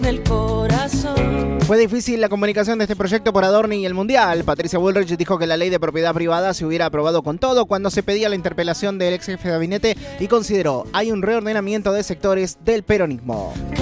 del corazón. Fue difícil la comunicación de este proyecto por Adorni y el Mundial. Patricia Bullrich dijo que la ley de propiedad privada se hubiera aprobado con todo cuando se pedía la interpelación del ex jefe de gabinete y consideró hay un reordenamiento de sectores del peronismo.